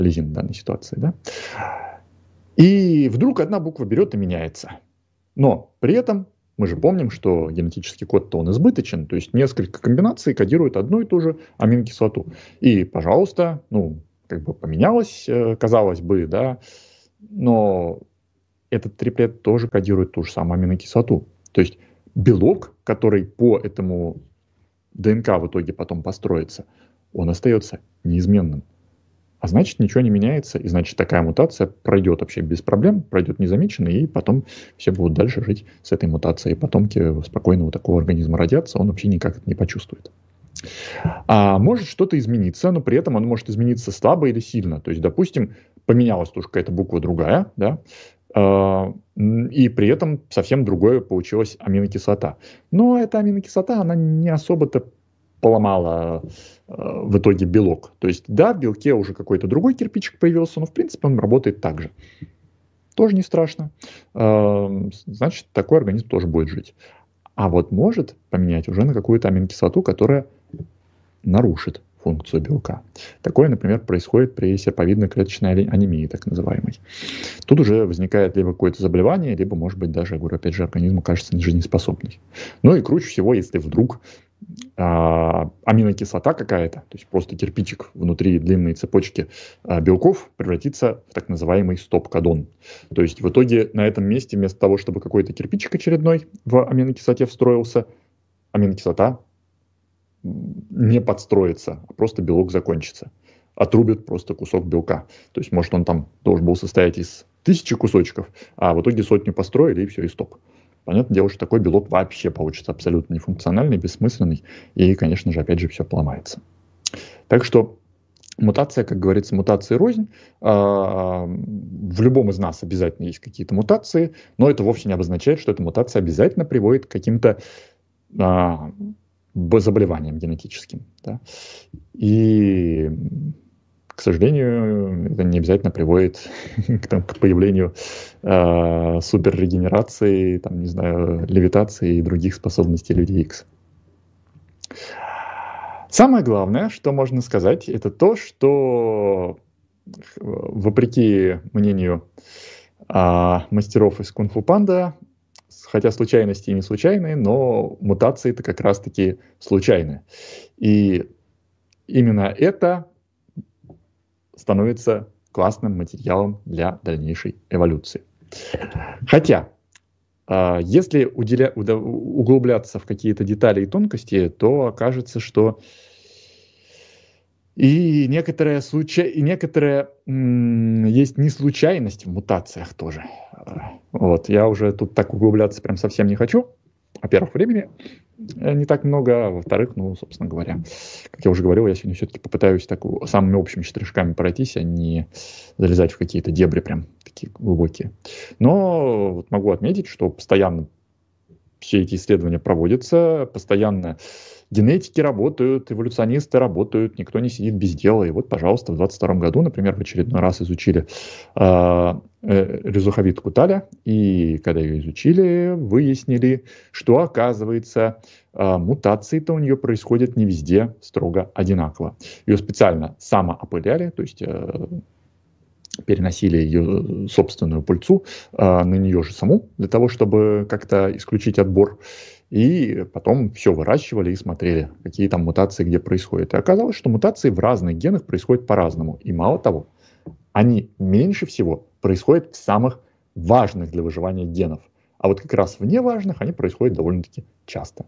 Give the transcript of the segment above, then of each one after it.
лизин в данной ситуации, да? И вдруг одна буква берет и меняется. Но при этом мы же помним, что генетический код-то он избыточен, то есть несколько комбинаций кодируют одну и ту же аминокислоту. И, пожалуйста, как бы поменялось, казалось бы, да, но этот триплет тоже кодирует ту же самую аминокислоту. То есть белок, который по этому ДНК в итоге потом построится, он остается неизменным. А значит, ничего не меняется, и значит, такая мутация пройдет вообще без проблем, пройдет незамеченной, и потом все будут дальше жить с этой мутацией. Потомки спокойного такого организма родятся, он вообще никак это не почувствует. А может что-то измениться, но при этом оно может измениться слабо или сильно. То есть, допустим, поменялась тоже какая-то буква другая, да, и при этом совсем другое получилась аминокислота. Но эта аминокислота, она не особо-то поломала в итоге белок. То есть, да, в белке уже какой-то другой кирпичик появился, но в принципе он работает так же. Тоже не страшно. Значит, такой организм тоже будет жить. А вот может поменять уже на какую-то аминокислоту, которая нарушит функцию белка. Такое, например, происходит при серповидной клеточной анемии, так называемой. Тут уже возникает либо какое-то заболевание, либо, может быть, даже, я говорю, опять же, организм окажется нежизнеспособный. Ну и круче всего, если вдруг аминокислота какая-то, то есть просто кирпичик внутри длинной цепочки белков превратится в так называемый стоп-кодон. То есть в итоге на этом месте вместо того, чтобы какой-то кирпичик очередной в аминокислоте встроился, аминокислота не подстроится, а просто белок закончится. Отрубит просто кусок белка. То есть, может, он там должен был состоять из 1000 кусочков, а в итоге 100 построили, и все, и стоп. Понятное дело, что такой белок вообще получится абсолютно нефункциональный, бессмысленный, и, конечно же, опять же, все поломается. Так что мутация, как говорится, мутации рознь. В любом из нас обязательно есть какие-то мутации, но это вовсе не обозначает, что эта мутация обязательно приводит к каким-то заболеваниям генетическим. Да? И, к сожалению, это не обязательно приводит к появлению суперрегенерации, там, не знаю, левитации и других способностей Людей Икс. Самое главное, что можно сказать, это то, что вопреки мнению мастеров из Кунг-фу Панда, хотя случайности и не случайные, но мутации-то как раз-таки случайны. И именно это становится классным материалом для дальнейшей эволюции. Хотя, если углубляться в какие-то детали и тонкости, то окажется, что и некоторая есть неслучайность в мутациях тоже. Вот, я уже тут так углубляться прям совсем не хочу. Во-первых, времени не так много, а во-вторых, собственно говоря, как я уже говорил, я сегодня все-таки попытаюсь так самыми общими штришками пройтись, а не залезать в какие-то дебри прям такие глубокие. Но вот могу отметить, что постоянно все эти исследования проводятся, постоянно генетики работают, эволюционисты работают, никто не сидит без дела. И вот, пожалуйста, в 2022 году, например, в очередной раз изучили резуховид Куталя, и когда ее изучили, выяснили, что, оказывается, мутации-то у нее происходят не везде строго одинаково. Ее специально самоопыляли, то есть переносили ее собственную пыльцу на нее же саму, для того, чтобы как-то исключить отбор. И потом все выращивали и смотрели, какие там мутации где происходят. И оказалось, что мутации в разных генах происходят по-разному. И мало того, они меньше всего происходят в самых важных для выживания генов. А вот как раз в неважных они происходят довольно-таки часто.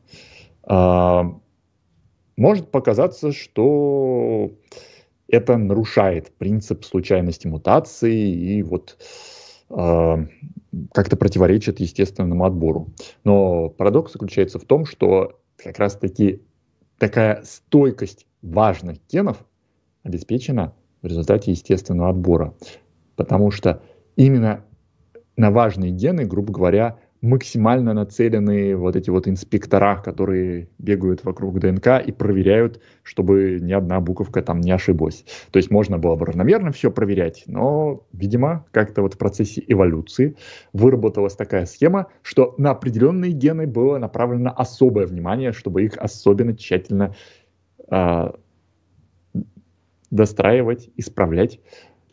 Может показаться, что это нарушает принцип случайности мутации и вот как-то противоречит естественному отбору. Но парадокс заключается в том, что как раз-таки такая стойкость важных генов обеспечена в результате естественного отбора. Потому что именно на важные гены, грубо говоря, максимально нацелены вот эти вот инспектора, которые бегают вокруг ДНК и проверяют, чтобы ни одна буковка там не ошиблась. То есть можно было бы равномерно все проверять, но, видимо, как-то вот в процессе эволюции выработалась такая схема, что на определенные гены было направлено особое внимание, чтобы их особенно тщательно достраивать, исправлять,